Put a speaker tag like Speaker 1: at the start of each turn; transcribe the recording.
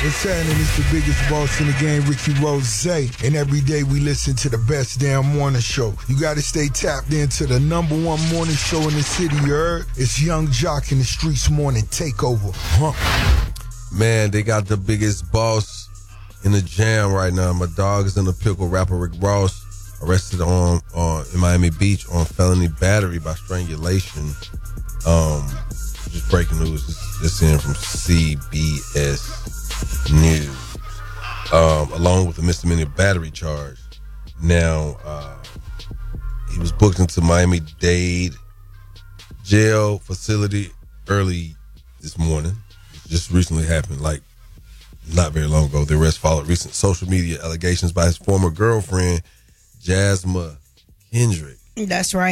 Speaker 1: What's happening? It's the biggest boss in the game, Ricky Rose. And every day we listen to the best damn morning show. You got to stay tapped into the number one morning show in the city, you heard? It's Young Jock in the Streets Morning Takeover.
Speaker 2: Man, they got the biggest boss in the jam right now. My dog is in the pickle. Rapper Rick Ross arrested on in Miami Beach on felony battery by strangulation. Just breaking news. This in from CBS News. Along with a misdemeanor battery charge. Now, he was booked into Miami-Dade jail facility early this morning. It just recently happened, like not very long ago. The arrest followed recent social media allegations by his former girlfriend, Jasmine Kendrick.
Speaker 3: That's right.